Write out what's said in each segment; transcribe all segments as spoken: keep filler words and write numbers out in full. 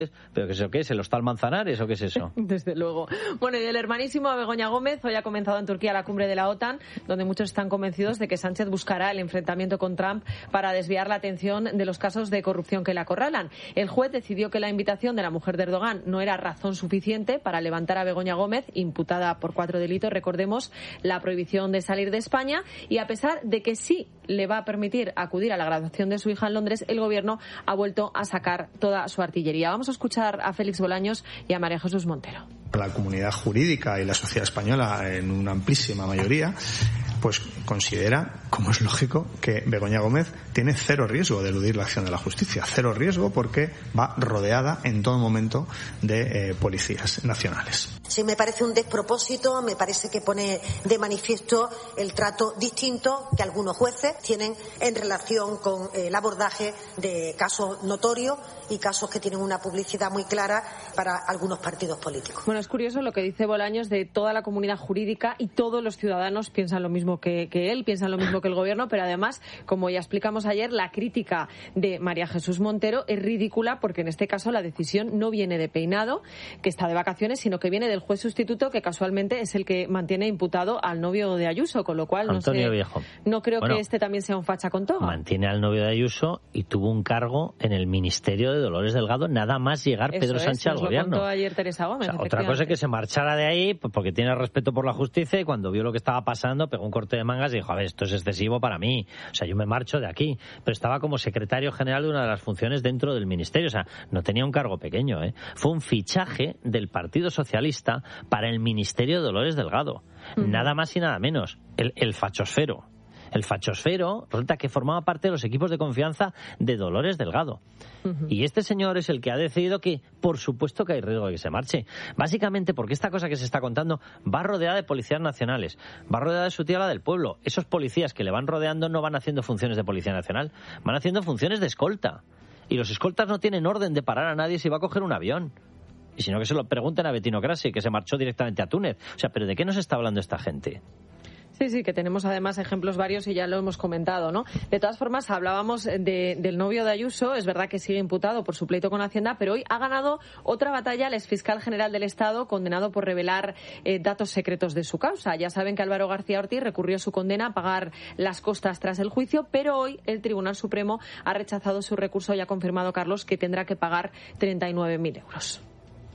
¿Pero qué es eso? ¿Qué es? ¿El Hostal Manzanares o qué es eso? Desde luego. Bueno, y del hermanísimo a Begoña Gómez, hoy ha comenzado en Turquía la cumbre de la OTAN, donde muchos están convencidos de que Sánchez buscará el enfrentamiento con Trump para desviar la atención de los casos de corrupción que le acorralan. El juez decidió que la invitación de la mujer de Erdogan no era razón suficiente para levantar a Begoña Gómez, imputada por cuatro delitos, recordemos, la prohibición de salir de España, y a pesar de que sí le va a permitir acudir a la graduación de su hija en Londres, el gobierno ha vuelto a sacar toda su artillería. Vamos a escuchar a Félix Bolaños y a María Jesús Montero. La comunidad jurídica y la sociedad española, en una amplísima mayoría, pues considera, como es lógico, que Begoña Gómez tiene cero riesgo de eludir la acción de la justicia. Cero riesgo porque va rodeada en todo momento de eh, policías nacionales. Sí, me parece un despropósito, me parece que pone de manifiesto el trato distinto que algunos jueces tienen en relación con el abordaje de casos notorios y casos que tienen una publicidad muy clara para algunos partidos políticos. Bueno, es curioso lo que dice Bolaños de toda la comunidad jurídica, y todos los ciudadanos piensan lo mismo que, que él, piensan lo mismo que el gobierno, pero además, como ya explicamos ayer, la crítica de María Jesús Montero es ridícula, porque en este caso la decisión no viene de Peinado, que está de vacaciones, sino que viene del juez sustituto, que casualmente es el que mantiene imputado al novio de Ayuso, con lo cual no Antonio sé, Viejo. No creo bueno, que este también sea un facha con toga. Mantiene al novio de Ayuso y tuvo un cargo en el Ministerio de Dolores Delgado nada más llegar Eso Pedro es, Sánchez al lo gobierno. contó ayer Teresa Gómez. O sea, otra cosa es que se marchara de ahí pues porque tiene respeto por la justicia, y cuando vio lo que estaba pasando pegó un corte de mangas y dijo, a ver, esto es excesivo para mí, o sea, yo me marcho de aquí. Pero estaba como secretario general de una de las funciones dentro del ministerio, o sea, no tenía un cargo pequeño, ¿eh? Fue un fichaje del Partido Socialista para el Ministerio de Dolores Delgado. Uh-huh. Nada más y nada menos. El, el fachosfero. El fachosfero resulta que formaba parte de los equipos de confianza de Dolores Delgado. Uh-huh. Y este señor es el que ha decidido que, por supuesto, que hay riesgo de que se marche. Básicamente porque esta cosa que se está contando va rodeada de policías nacionales, va rodeada de su tía, la del pueblo. Esos policías que le van rodeando no van haciendo funciones de policía nacional, van haciendo funciones de escolta. Y los escoltas no tienen orden de parar a nadie si va a coger un avión. Y si no, que se lo pregunten a Bettino Craxi, que se marchó directamente a Túnez. O sea, ¿pero de qué nos está hablando esta gente? Sí, sí, que tenemos además ejemplos varios y ya lo hemos comentado, ¿no? De todas formas, hablábamos de, del novio de Ayuso, es verdad que sigue imputado por su pleito con Hacienda, pero hoy ha ganado otra batalla el exfiscal general del Estado, condenado por revelar eh, datos secretos de su causa. Ya saben que Álvaro García Ortiz recurrió su condena a pagar las costas tras el juicio, pero hoy el Tribunal Supremo ha rechazado su recurso y ha confirmado, Carlos, que tendrá que pagar treinta y nueve mil euros.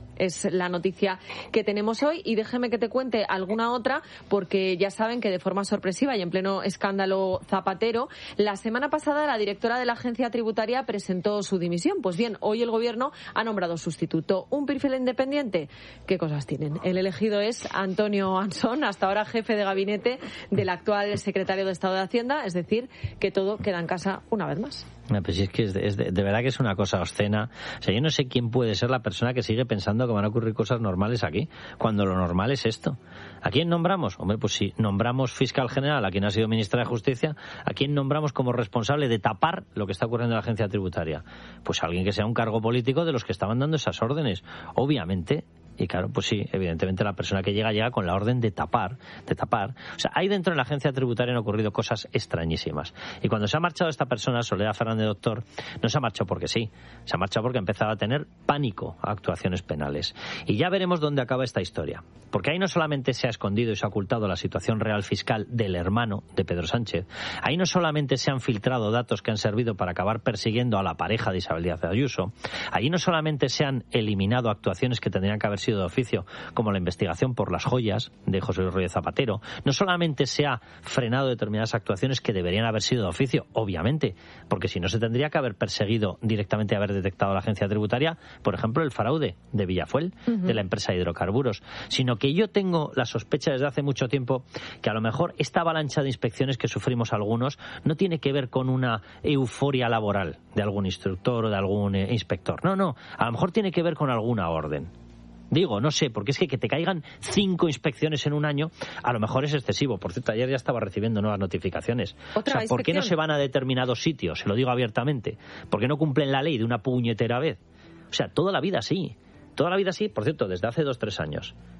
Es la noticia que tenemos hoy, y déjeme que te cuente alguna otra, porque ya saben que de forma sorpresiva y en pleno escándalo Zapatero, la semana pasada la directora de la agencia tributaria presentó su dimisión. Pues bien, hoy el gobierno ha nombrado sustituto. ¿Un perfil independiente? ¿Qué cosas tienen? El elegido es Antonio Ansón, hasta ahora jefe de gabinete del actual secretario de Estado de Hacienda, es decir, que todo queda en casa una vez más. No, pues es que es de, es de, de verdad que es una cosa obscena. O sea, yo no sé quién puede ser la persona que sigue pensando que van a ocurrir cosas normales aquí, cuando lo normal es esto. ¿A quién nombramos? Hombre, pues si nombramos fiscal general a quien ha sido ministra de Justicia, ¿a quién nombramos como responsable de tapar lo que está ocurriendo en la agencia tributaria? Pues alguien que sea un cargo político de los que estaban dando esas órdenes. Obviamente. Y claro, pues sí, evidentemente la persona que llega, llega con la orden de tapar, de tapar. O sea, ahí dentro de la agencia tributaria han ocurrido cosas extrañísimas. Y cuando se ha marchado esta persona, Soledad Fernández Doctor, no se ha marchado porque sí, se ha marchado porque empezaba a tener pánico a actuaciones penales. Y ya veremos dónde acaba esta historia. Porque ahí no solamente se ha escondido y se ha ocultado la situación real fiscal del hermano de Pedro Sánchez, ahí no solamente se han filtrado datos que han servido para acabar persiguiendo a la pareja de Isabel Díaz Ayuso, ahí no solamente se han eliminado actuaciones que tendrían que haber sido de oficio, como la investigación por las joyas de José Luis Rodríguez Zapatero, no solamente se ha frenado determinadas actuaciones que deberían haber sido de oficio, obviamente, porque si no se tendría que haber perseguido directamente, haber detectado a la agencia tributaria, por ejemplo, el fraude de Villafuel, uh-huh. de la empresa de hidrocarburos, sino que yo tengo la sospecha desde hace mucho tiempo que a lo mejor esta avalancha de inspecciones que sufrimos algunos no tiene que ver con una euforia laboral de algún instructor o de algún eh, inspector, no, no, a lo mejor tiene que ver con alguna orden. Digo, no sé, porque es que que te caigan cinco inspecciones en un año, a lo mejor es excesivo. Por cierto, ayer ya estaba recibiendo nuevas notificaciones. ¿Otra o sea, ¿por inspección? qué no se van a determinados sitios? Se lo digo abiertamente. ¿Por qué no cumplen la ley de una puñetera vez? O sea, toda la vida sí. Toda la vida sí, por cierto, desde hace dos, tres años.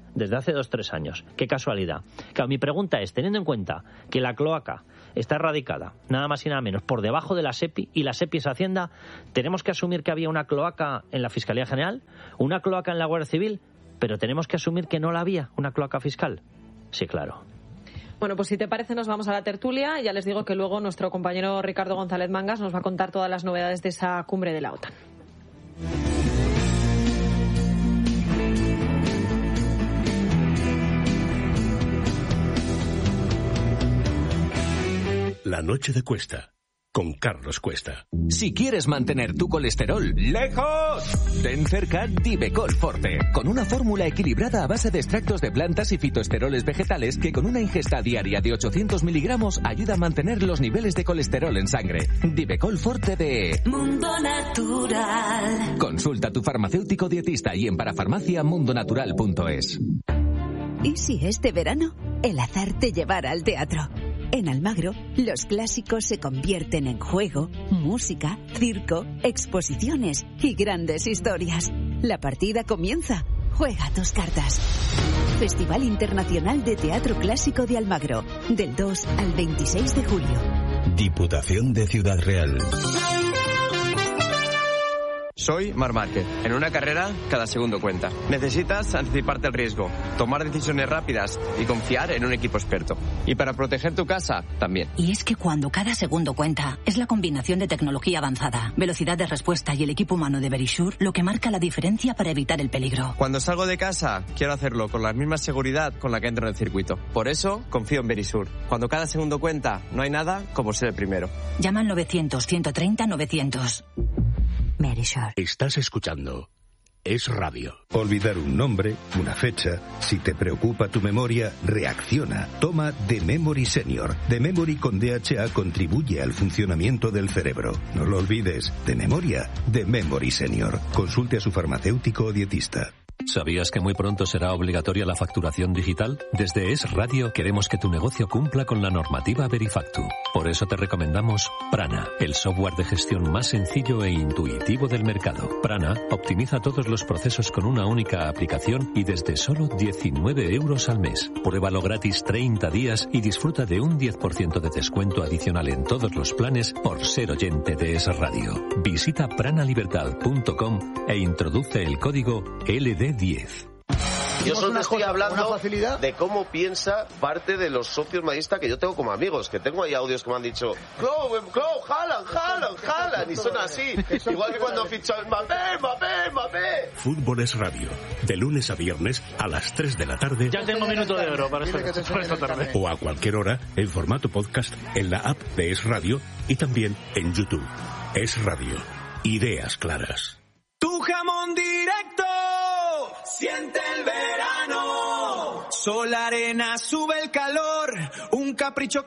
desde hace dos, tres años. Qué casualidad. Claro, mi pregunta es, teniendo en cuenta que la cloaca está erradicada, nada más y nada menos, por debajo de la SEPI, y la SEPI es Hacienda, ¿tenemos que asumir que había una cloaca en la Fiscalía General, una cloaca en la Guardia Civil, pero tenemos que asumir que no la había, una cloaca fiscal? Sí, claro. Bueno, pues si te parece nos vamos a la tertulia. Ya les digo que luego nuestro compañero Ricardo González Mangas nos va a contar todas las novedades de esa cumbre de la OTAN. La noche de Cuesta, con Carlos Cuesta. Si quieres mantener tu colesterol lejos, ten cerca Divecol Forte, con una fórmula equilibrada a base de extractos de plantas y fitoesteroles vegetales que con una ingesta diaria de ochocientos miligramos ayuda a mantener los niveles de colesterol en sangre. Divecol Forte de Mundo Natural. Consulta a tu farmacéutico dietista y en parafarmacia mundonatural punto es. ¿Y si este verano el azar te llevara al teatro? En Almagro, los clásicos se convierten en juego, música, circo, exposiciones y grandes historias. La partida comienza. Juega tus cartas. Festival Internacional de Teatro Clásico de Almagro, del dos al veintiséis de julio. Diputación de Ciudad Real. Soy Marc Márquez. En una carrera, cada segundo cuenta. Necesitas anticiparte al riesgo, tomar decisiones rápidas y confiar en un equipo experto. Y para proteger tu casa, también. Y es que cuando cada segundo cuenta, es la combinación de tecnología avanzada, velocidad de respuesta y el equipo humano de Verisure lo que marca la diferencia para evitar el peligro. Cuando salgo de casa, quiero hacerlo con la misma seguridad con la que entro en el circuito. Por eso, confío en Verisure. Cuando cada segundo cuenta, no hay nada como ser el primero. Llama al novecientos, ciento treinta, novecientos. Verisure. Estás escuchando Es Radio. Olvidar un nombre, una fecha. Si te preocupa tu memoria, reacciona. Toma The Memory Senior. The Memory con D H A contribuye al funcionamiento del cerebro. No lo olvides. De memoria, The Memory Senior. Consulte a su farmacéutico o dietista. ¿Sabías que muy pronto será obligatoria la facturación digital? Desde Es Radio queremos que tu negocio cumpla con la normativa Verifactu. Por eso te recomendamos Prana, el software de gestión más sencillo e intuitivo del mercado. Prana optimiza todos los procesos con una única aplicación y desde solo diecinueve euros al mes. Pruébalo gratis treinta días y disfruta de un diez por ciento de descuento adicional en todos los planes por ser oyente de Es Radio. Visita pranalibertad punto com e introduce el código L D diez. Yo solo estoy hablando de cómo piensa parte de los socios madridistas que yo tengo como amigos, que tengo ahí audios que me han dicho Clow, Clow, Haaland, Haaland, Haaland, y son así, igual que cuando fichó Mbappé, Mbappé, Mbappé. Fútbol es Radio, de lunes a viernes a las tres de la tarde. Ya tengo minuto de oro para esta, para esta tarde. O a cualquier hora en formato podcast en la app de Es Radio y también en YouTube. Es Radio, ideas claras. Tu jamón directo, siente el verano. Sol, arena, sube el calor. Un capricho